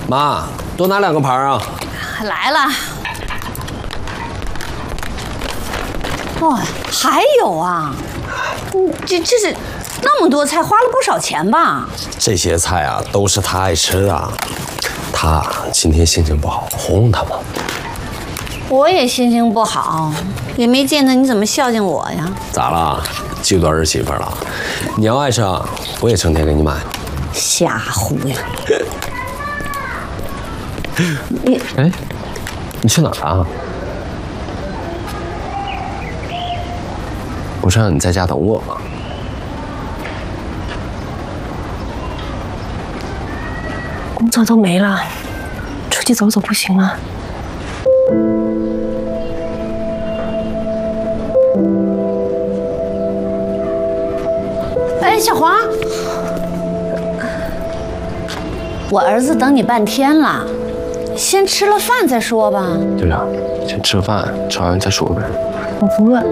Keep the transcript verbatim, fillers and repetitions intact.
妈，多拿两个盘啊！ 来了。哇，还有啊！这这是那么多菜，花了不少钱吧？ 这些菜啊，都是他爱吃的。他今天心情不好，哄他吧。 我也心情不好，也没见得你怎么孝敬我呀？ 咋了？嫉妒儿媳妇了？你要爱吃啊，我也成天给你买。 瞎忽悠！你哎，你去哪儿啊？不是让你在家等我吗？ 工作都没了，出去走走不行吗？ 哎，小黄，我儿子等你半天了，先吃了饭再说吧。 队长，先吃个饭，吃完再说呗。 我不饿。